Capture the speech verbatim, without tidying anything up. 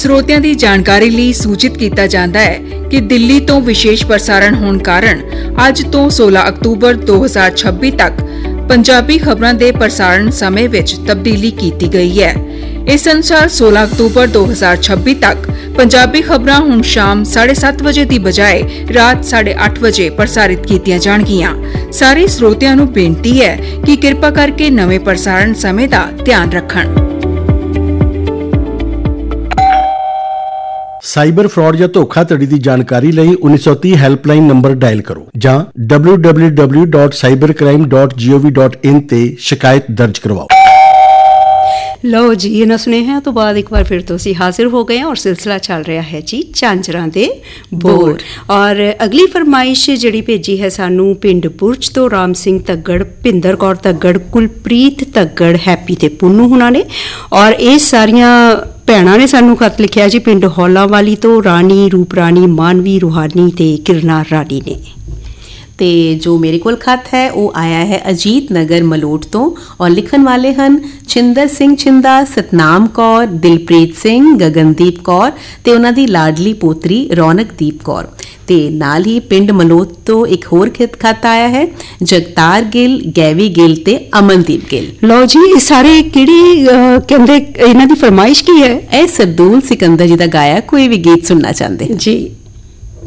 ਸਰੋਤਿਆਂ ਦੀ ਜਾਣਕਾਰੀ ਲਈ ਸੂਚਿਤ ਕੀਤਾ ਜਾਂਦਾ ਹੈ ਕਿ ਦਿੱਲੀ ਤੋਂ ਵਿਸ਼ੇਸ਼ ਪ੍ਰਸਾਰਣ ਹੋਣ ਕਾਰਨ ਅੱਜ ਤੋਂ सोलह ਅਕਤੂਬਰ दो हज़ार छब्बीस ਤੱਕ ਪੰਜਾਬੀ ਖਬਰਾਂ ਦੇ ਪ੍ਰਸਾਰਣ ਸਮੇਂ ਵਿੱਚ ਤਬਦੀਲੀ ਕੀਤੀ ਗਈ ਹੈ। ਇਸ ਅਨੁਸਾਰ सोलह ਅਕਤੂਬਰ दो हज़ार छब्बीस ਤੱਕ ਪੰਜਾਬੀ ਖਬਰਾਂ ਹੁਣ ਸ਼ਾਮ साढ़े सात ਵਜੇ ਦੀ ਬਜਾਏ ਰਾਤ साढ़े आठ ਵਜੇ ਪ੍ਰਸਾਰਿਤ ਕੀਤੀਆਂ ਜਾਣਗੀਆਂ। ਸਾਰੇ ਸਰੋਤਿਆਂ ਨੂੰ ਬੇਨਤੀ ਹੈ ਕਿ ਕਿਰਪਾ ਕਰਕੇ ਨਵੇਂ ਪ੍ਰਸਾਰਣ ਸਮੇਂ ਦਾ ਧਿਆਨ ਰੱਖਣ। ਸਾਈਬਰ ਫਰਾਡ ਜਾਂ ਧੋਖਾਧੜੀ ਦੀ ਜਾਣਕਾਰੀ ਲਈ उन्नीस सौ तीस ਹੈਲਪਲਾਈਨ ਨੰਬਰ ਡਾਇਲ ਕਰੋ ਜਾਂ W W W dot cyber crime dot G O V dot in ਤੇ ਸ਼ਿਕਾਇਤ ਦਰਜ ਕਰਵਾਓ। ਲਓ ਜੀ, ਇਹਨਾਂ ਸੁਨੇਹਿਆਂ ਤੋਂ ਬਾਅਦ ਇੱਕ ਵਾਰ ਫਿਰ ਤੋਂ ਅਸੀਂ ਹਾਜ਼ਰ ਹੋ ਗਏ ਹਾਂ ਔਰ ਸਿਲਸਿਲਾ ਚੱਲ ਰਿਹਾ ਹੈ ਜੀ ਝਾਂਜਰਾਂ ਦੇ ਬੋਰ। ਔਰ ਅਗਲੀ ਫਰਮਾਇਸ਼ ਜਿਹੜੀ ਭੇਜੀ ਹੈ ਸਾਨੂੰ ਪਿੰਡ ਬੁਰਜ ਤੋਂ ਰਾਮ ਸਿੰਘ ਤੱਗੜ, ਭਿੰਦਰ ਕੌਰ ਤੱਗੜ, ਕੁਲਪ੍ਰੀਤ ਤੱਗੜ, ਹੈਪੀ ਤੇ ਪੁੰਨੂ ਹੁਣਾਂ ਨੇ। ਔਰ ਇਹ ਸਾਰੀਆਂ ਭੈਣਾਂ ਨੇ ਸਾਨੂੰ ਖਤ ਲਿਖਿਆ ਜੀ ਪਿੰਡ ਹੌਲਾ ਵਾਲੀ ਤੋਂ ਰਾਣੀ, ਰੂਪ ਰਾਣੀ, ਮਾਨਵੀ, ਰੂਹਾਨੀ ਤੇ ਕਿਰਨਾ ਰਾਣੀ ਨੇ। ਤੇ ਜੋ ਮੇਰੇ ਕੋਲ ਖਤ ਹੈ ਉਹ ਆਇਆ ਹੈ ਅਜੀਤ ਨਗਰ ਮਲੋਟ ਤੋਂ ਔਰ ਲਿਖਣ ਵਾਲੇ ਹਨ ਛਿੰਦਰ ਸਿੰਘ ਛਿੰਦਾ, ਸਤਨਾਮ ਕੌਰ, ਦਿਲਪ੍ਰੀਤ ਸਿੰਘ, ਗਗਨਦੀਪ ਕੌਰ ਤੇ ਉਹਨਾਂ ਦੀ ਲਾਡਲੀ ਪੋਤਰੀ ਰੌਣਕਦੀਪ ਕੌਰ। ਤੇ ਨਾਲ ਹੀ ਪਿੰਡ ਮਲੋਟ ਤੋਂ ਇੱਕ ਹੋਰ ਖਤ ਆਇਆ ਹੈ ਜਗਤਾਰ ਗਿੱਲ, ਗੈਵੀ ਗਿੱਲ ਤੇ ਅਮਨਦੀਪ ਗਿੱਲ। ਲਓ ਜੀ, ਇਹ ਸਾਰੇ ਕਿਹੜੀ ਕਹਿੰਦੇ ਇਹਨਾਂ ਦੀ ਫਰਮਾਇਸ਼ ਕੀ ਹੈ? ਇਹ ਸਰਦੂਲ ਸਿਕੰਦਰ ਜੀ ਦਾ ਗਾਇਆ ਕੋਈ ਵੀ ਗੀਤ ਸੁਣਨਾ ਚਾਹੁੰਦੇ ਜੀ।